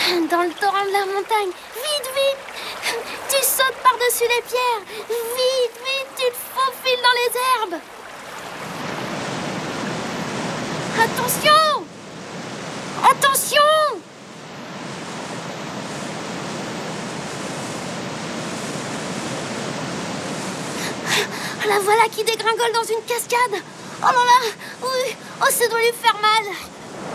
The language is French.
Dans le torrent de la montagne. Vite, vite! Tu sautes par-dessus les pierres. Vite, vite, tu te faufiles dans les herbes. Attention! Attention! La voilà qui dégringole dans une cascade. Oh là là! Oui! Oh, ça doit lui faire mal.